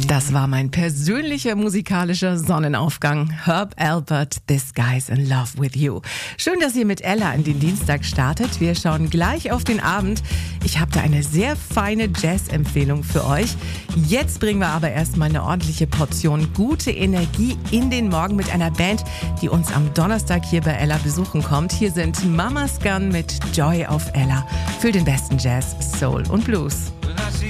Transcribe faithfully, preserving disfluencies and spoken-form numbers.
Das war mein persönlicher musikalischer Sonnenaufgang. Herb Alpert, This Guy's in Love with You. Schön, dass ihr mit Ella in den Dienstag startet. Wir schauen gleich auf den Abend. Ich habe da eine sehr feine Jazz-Empfehlung für euch. Jetzt bringen wir aber erstmal eine ordentliche Portion gute Energie in den Morgen mit einer Band, die uns am Donnerstag hier bei Ella besuchen kommt. Hier sind Mama's Gun mit Joy of Ella für den besten Jazz, Soul und Blues.